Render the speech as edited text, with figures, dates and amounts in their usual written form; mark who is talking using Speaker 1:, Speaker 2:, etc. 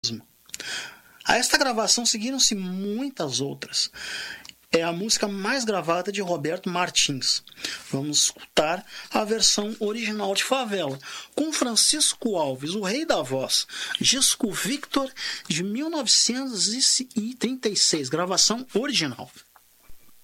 Speaker 1: A esta gravação seguiram-se muitas outras. É a música mais gravada de Roberto Martins. Vamos escutar a versão original de Favela, com Francisco Alves, o rei da voz. Disco Victor, de 1936, gravação original.